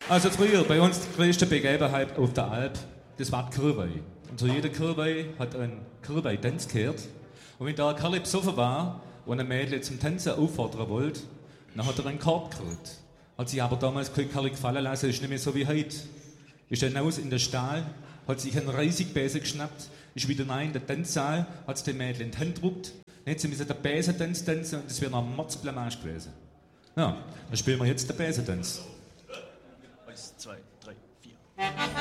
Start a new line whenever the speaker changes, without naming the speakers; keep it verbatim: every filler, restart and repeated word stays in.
Also früher, bei uns die größte Begebenheit auf der Alp, das war die Kirwei. Und zu jeder Kirwei hat ein Kirwei-Tanz gehört. Und wenn da ein Kerl besoffen war und ein Mädchen zum Tanzen auffordern wollte, dann hat er einen Korb gekriegt. Hat sich aber damals kein Kerl gefallen lassen, ist nicht mehr so wie heute. Ist dann aus in den Stall, hat sich einen Reisigbesen geschnappt, ist wieder rein in den Tanzsaal, hat es dem Mädchen in die Hand gedrückt, dann hat sie müssen den Besentanz tanzen und das wäre noch ein Mordsblamage gewesen. Ja, dann spielen wir jetzt den Besentanz.
Eins, zwei, drei, vier.